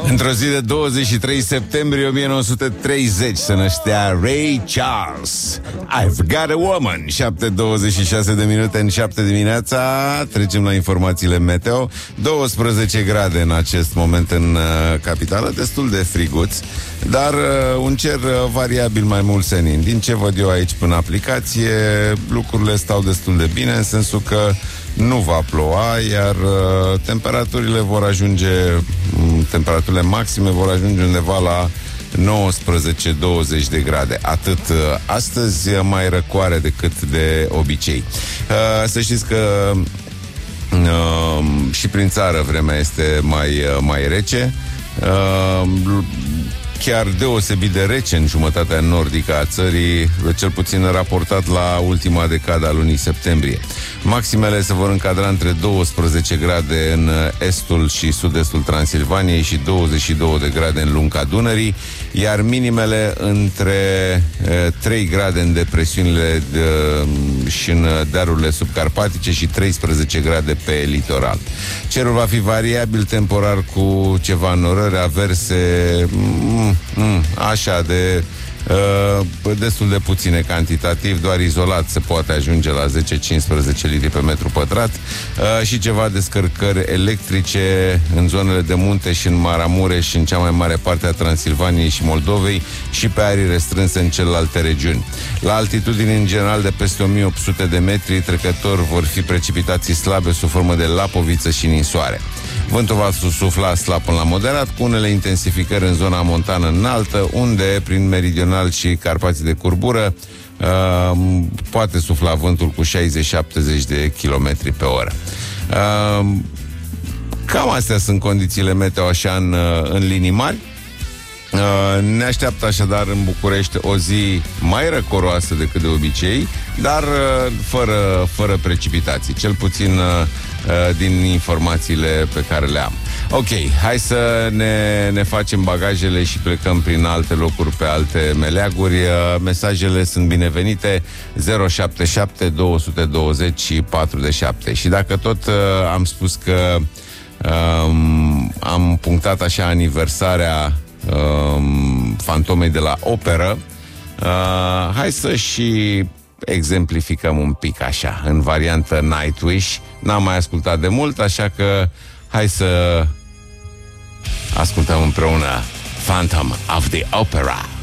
Într-o zi de 23 septembrie 1930 se năștea Ray Charles. I've got a woman. 7:26 de minute în 7 dimineața. Trecem la informațiile meteo. 12 grade în acest moment în capitală, destul de friguț, dar un cer variabil mai mult senin. Din ce văd eu aici până aplicație, lucrurile stau destul de bine, în sensul că nu va ploua, iar temperaturile maxime vor ajunge undeva la 19-20 de grade. Atât astăzi, mai răcoare decât de obicei. Să știți că și prin țară vremea este mai rece, chiar deosebit de rece în jumătatea nordică a țării, cel puțin raportat la ultima decadă a lunii septembrie. Maximele se vor încadra între 12 grade în estul și sud-estul Transilvaniei și 22 de grade în lunga Dunării, iar minimele între 3 grade în depresiunile și în dealurile subcarpatice și 13 grade pe litoral. Cerul va fi variabil temporar cu ceva norări averse, așa de destul de puține cantitativ, doar izolat se poate ajunge la 10-15 litri pe metru pătrat, și ceva descărcări electrice în zonele de munte și în Maramureș și în cea mai mare parte a Transilvaniei și Moldovei și pe arii restrânse în celelalte regiuni. La altitudini în general de peste 1800 de metri trecători vor fi precipitații slabe sub formă de lapoviță și ninsoare. Vântul va sufla slab până la moderat, cu unele intensificări în zona montană înaltă, unde, prin meridional și Carpații de curbură, poate sufla vântul cu 60-70 de kilometri pe oră. Cam astea sunt condițiile meteo așa în linii mari. Ne așteaptă așadar în București o zi mai răcoroasă decât de obicei, dar fără precipitații, cel puțin din informațiile pe care le am. Ok, hai să ne facem bagajele și plecăm prin alte locuri, pe alte meleaguri. Mesajele sunt binevenite, 077 220 și 47. Și dacă tot am spus că am punctat așa aniversarea Fantomei de la operă, hai să și exemplificăm un pic așa, în variantă Nightwish. N-am mai ascultat de mult, așa că hai să ascultăm împreună Phantom of the Opera.